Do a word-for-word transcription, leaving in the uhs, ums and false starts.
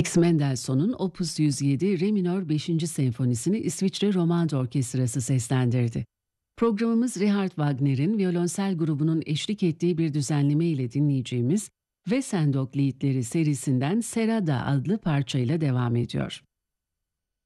Felix Mendelssohn'un Opus yüz yedi Re minör beşinci senfonisini İsviçre Romand Orkestrası seslendirdi. Programımız Richard Wagner'in violonsel grubunun eşlik ettiği bir düzenleme ile dinleyeceğimiz Wesendonck Liedleri serisinden Serada adlı parçayla devam ediyor.